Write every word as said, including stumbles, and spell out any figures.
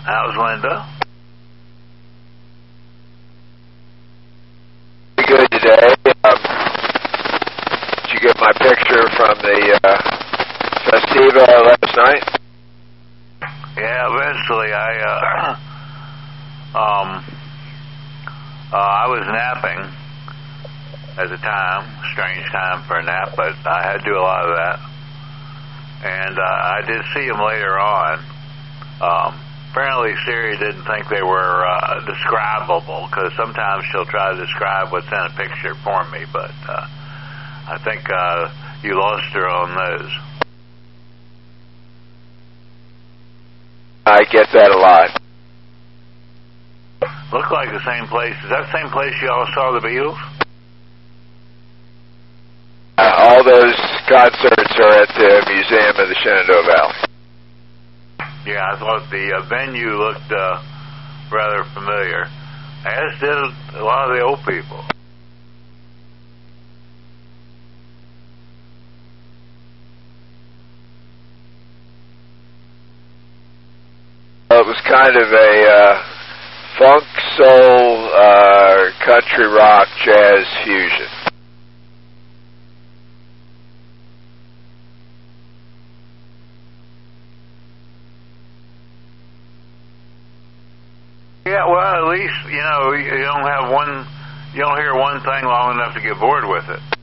How's Linda? Good today. Um, did you get my picture from the uh, Festiva last night? Yeah, eventually I, uh, um, uh, I was napping at the time. Strange time for a nap, but I had to do a lot of that. And uh, I did see him later on. Um, apparently Siri didn't think they were uh, describable, because sometimes she'll try to describe what's in a picture for me, but uh, I think uh, you lost her on those. I get that a lot. Look like the same place. Is that the same place you all saw the Beatles? Uh, all those concerts are at the Museum of the Shenandoah Valley. Yeah, I thought the uh, venue looked uh, rather familiar, as did a lot of the old people. It was kind of a uh, funk, soul, uh, country rock, jazz fusion. Yeah, well, at least, you know, you don't have one, you don't hear one thing long enough to get bored with it.